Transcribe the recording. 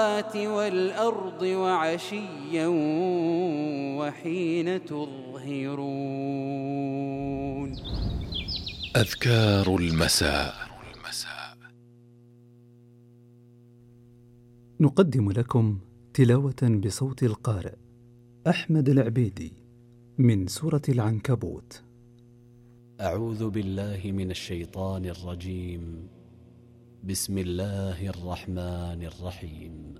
والأرض وعشيا وحين تظهرون. أذكار المساء. نقدم لكم تلاوة بصوت القارئ أحمد العبيدي من سورة العنكبوت. أعوذ بالله من الشيطان الرجيم. بسم الله الرحمن الرحيم.